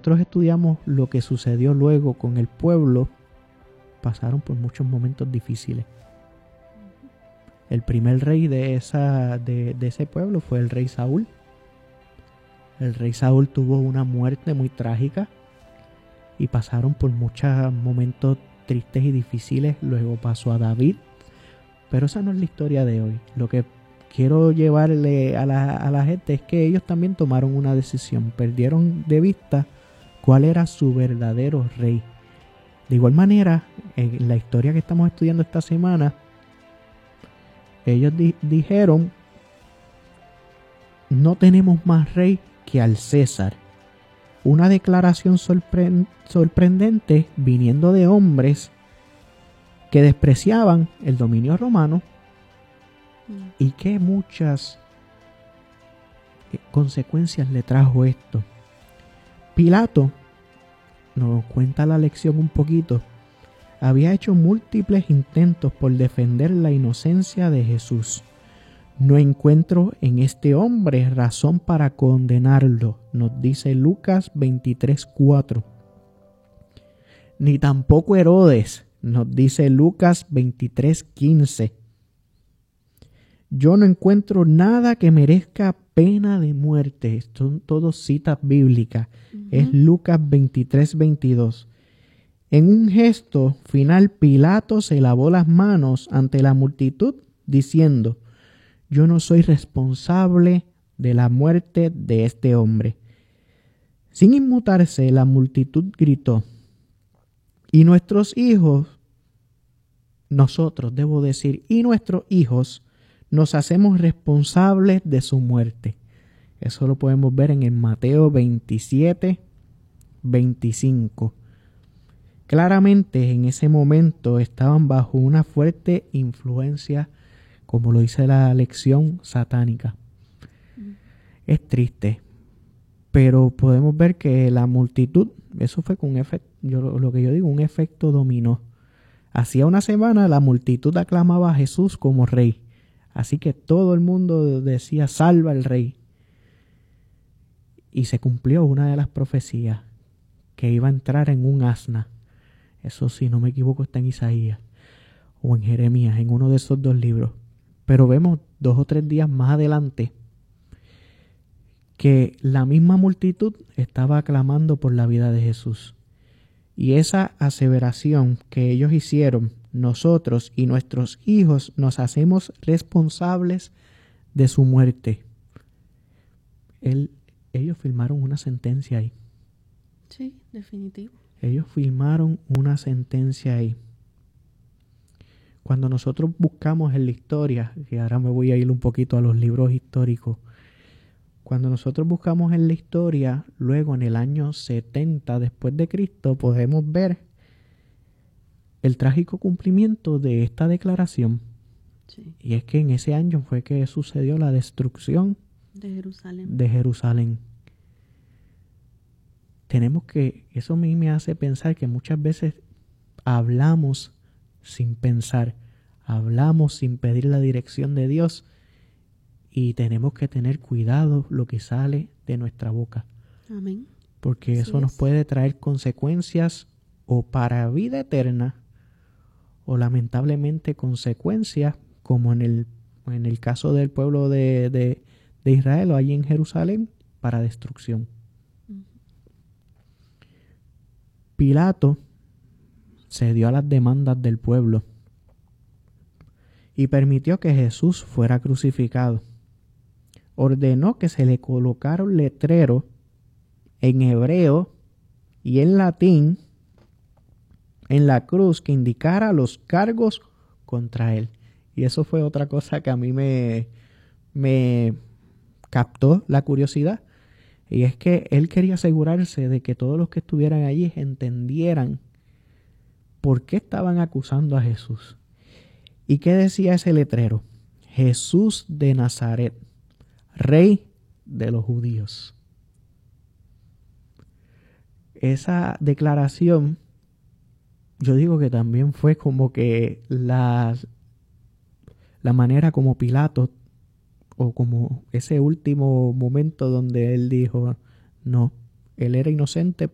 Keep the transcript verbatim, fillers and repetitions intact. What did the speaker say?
nosotros estudiamos lo que sucedió luego con el pueblo, pasaron por muchos momentos difíciles. El primer rey de, esa, de, de ese pueblo fue el rey Saúl. El rey Saúl tuvo una muerte muy trágica y pasaron por muchos momentos tristes y difíciles. Luego pasó a David, pero esa no es la historia de hoy. Lo que quiero llevarle a la, a la gente es que ellos también tomaron una decisión, perdieron de vista cuál era su verdadero rey. De igual manera, en la historia que estamos estudiando esta semana, ellos di- dijeron, no tenemos más rey que al César. Una declaración sorpre- sorprendente viniendo de hombres que despreciaban el dominio romano mm. y que muchas eh, consecuencias le trajo esto. Pilato, nos cuenta la lección un poquito, había hecho múltiples intentos por defender la inocencia de Jesús. No encuentro en este hombre razón para condenarlo, nos dice Lucas veintitrés cuatro. Ni tampoco Herodes, nos dice Lucas veintitrés quince. Yo no encuentro nada que merezca pena de muerte. Son todas citas bíblicas. Uh-huh. Es Lucas veintitrés veintidós. En un gesto final, Pilato se lavó las manos ante la multitud, diciendo, yo no soy responsable de la muerte de este hombre. Sin inmutarse, la multitud gritó, y nuestros hijos, nosotros debo decir, y nuestros hijos, nos hacemos responsables de su muerte. Eso lo podemos ver en el Mateo veintisiete veinticinco. Claramente en ese momento estaban bajo una fuerte influencia, como lo dice la lección, satánica. Mm. Es triste, pero podemos ver que la multitud, eso fue con un efecto, yo, lo que yo digo, un efecto dominó. Hacía una semana la multitud aclamaba a Jesús como rey, así que todo el mundo decía, salva al rey. Y se cumplió una de las profecías, que iba a entrar en un asna. Eso, si no me equivoco, está en Isaías o en Jeremías, en uno de esos dos libros. Pero vemos dos o tres días más adelante que la misma multitud estaba aclamando por la vida de Jesús. Y esa aseveración que ellos hicieron, nosotros y nuestros hijos nos hacemos responsables de su muerte. Él, ellos firmaron una sentencia ahí. Sí, definitivo. Ellos firmaron una sentencia ahí. Cuando nosotros buscamos en la historia, y ahora me voy a ir un poquito a los libros históricos, cuando nosotros buscamos en la historia, luego en el año setenta después de Cristo, podemos ver el trágico cumplimiento de esta declaración. Sí. Y es que en ese año fue que sucedió la destrucción de Jerusalén. De Jerusalén. Tenemos que, eso a mí me hace pensar que muchas veces hablamos sin pensar, hablamos sin pedir la dirección de Dios y tenemos que tener cuidado lo que sale de nuestra boca. Amén. Porque Así eso es. nos puede traer consecuencias o para vida eterna o lamentablemente consecuencias como en el, en el caso del pueblo de, de, de Israel o allí en Jerusalén para destrucción. Pilato cedió a las demandas del pueblo y permitió que Jesús fuera crucificado. Ordenó que se le colocara un letrero en hebreo y en latín en la cruz que indicara los cargos contra él. Y eso fue otra cosa que a mí me, me captó la curiosidad. Y es que él quería asegurarse de que todos los que estuvieran allí entendieran por qué estaban acusando a Jesús. ¿Y qué decía ese letrero? Jesús de Nazaret, Rey de los judíos. Esa declaración, yo digo que también fue como que la, la manera como Pilato, o como ese último momento donde él dijo, no, él era inocente,